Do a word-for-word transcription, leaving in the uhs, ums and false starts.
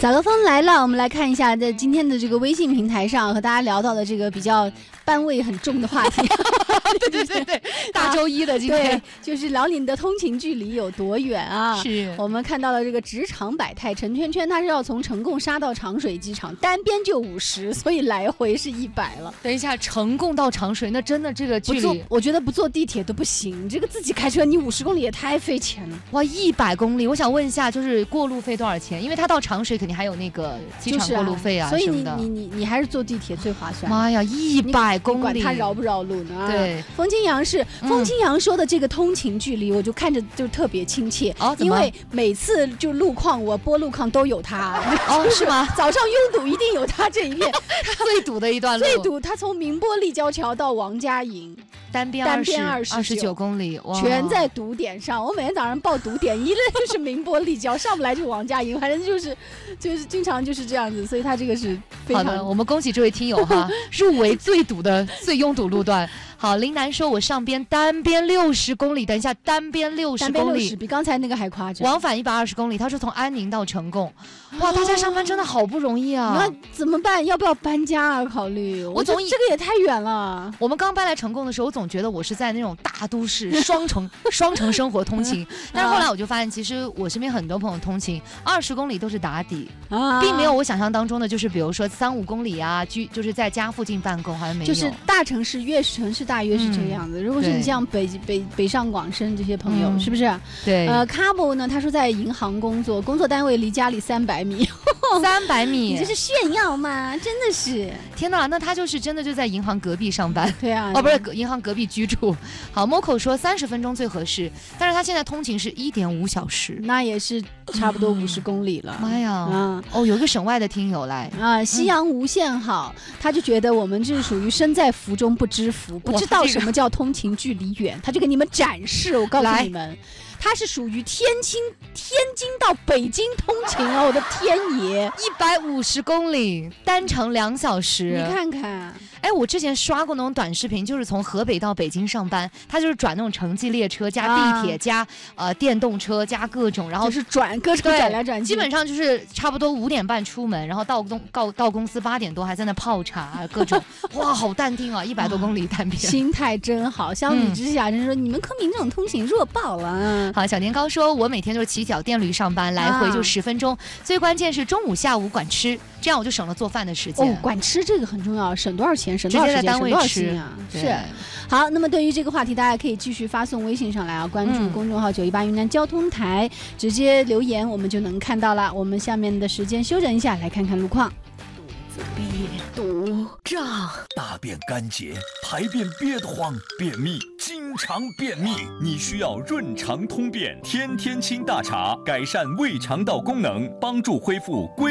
早高峰来了，我们来看一下在今天的这个微信平台上和大家聊到的这个比较班味很重的话题。 对对对对，大周一的今天， 对，就是辽宁的通勤距离有多远啊？ 是我们看到了这个职场百态，陈圈圈他是要从成贡杀到长水机场，单边就五十，所以来回是一百了。 等一下，成贡到长水，那真的这个距离， 我觉得不坐地铁都不行，这个自己开车，你五十公里也太费钱了。 哇，一百公里，我想问一下，就是过路费多少钱？因为他到长水肯定还有那个机场过路费啊， 就是、啊所以你你你你还是坐地铁最划算。 妈呀，一百公里， 管他绕不绕路呢？ 对， 风清扬是风清扬说的这个通勤距离，我就看着就特别亲切， 哦， 因为每次就路况我播路况都有他。 哦，是吗？ 早上拥堵一定有他这一片， 最堵的一段路， 最堵。他从宁波立交桥到王家营。 单边单边二十九公里， 全在堵点上。我每天早上报堵点，一类就是宁波立交，上不来就王家营，反正就是就是经常就是这样子，所以他这个是非常好的。我们恭喜这位听友哈，入围最堵的最拥堵路段。好，林楠说我上边单边六十公里，等一下单边六十公里， 比刚才那个还夸张。 往返一百二十公里，他说从安宁到成贡，哇，大家上班真的好不容易啊！ 那怎么办？要不要搬家啊？考虑我总这个也太远了。 我们刚搬来成贡的时候，我总觉得我是在那种大都市双城双城生活通勤，但是后来我就发现，其实我身边很多朋友通勤二十公里都是打底，啊、并没有我想象当中的，就是比如说三五公里啊，居就是在家附近办公，好像没有。 就是大城市越是城市大越是这样子。嗯、如果是你像北北北上广深这些朋友，嗯、是不是？ 对。 呃 ，Cabo 呢，他说在银行工作，工作单位离家里三百米。 三百米， 你这是炫耀吗？真的是， 天哪！那他就是真的就在银行隔壁上班， 对啊， 哦，不是银行隔壁居住。好 ，Moco 说三十分钟最合适，但是他现在通勤是一点五小时， 那也是差不多五十公里了。 妈、嗯、呀，嗯，哦，有个省外的听友来啊，夕阳无限好，嗯、他就觉得我们这是属于身在福中不知福，不知道什么叫通勤距离远，他就给你们展示。我告诉你们。它是属于天津天津到北京通勤啊！我的天爷， 一百五十公里，单程两小时。 你看看， 哎，我之前刷过那种短视频，就是从河北到北京上班，他就是转那种城际列车加地铁、啊、加呃电动车加各种，然后就是转各种转来转去， 基本上就是差不多五点半出门，然后到公到到公司八点多还在那泡茶，各种哇，好淡定啊！一百多公里单边， 心态真好。相比之下，就是说你们昆明这种通勤弱爆了。 好，小年糕说，我每天就是骑脚电驴上班，来回就十分钟、啊。最关键是中午、下午管吃，这样我就省了做饭的时间。 哦，管吃这个很重要，省多少钱？省多少时间？ 直接在单位吃啊！是。好，那么对于这个话题，大家可以继续发送微信上来啊，关注公众号九一八云南交通台，嗯、直接留言我们就能看到了。我们下面的时间休整一下，来看看路况。 肚子憋堵胀，大便干结，排便憋得慌，便秘，经常便秘，你需要润肠通便天天清大茶，改善胃肠道功能，帮助恢复归